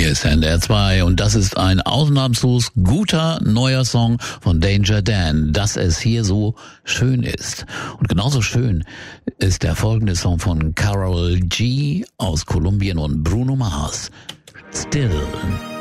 Hier ist NDR 2 und das ist ein ausnahmslos guter neuer Song von Danger Dan, dass es hier so schön ist. Und genauso schön ist der folgende Song von Karol G aus Kolumbien und Bruno Mars, Still.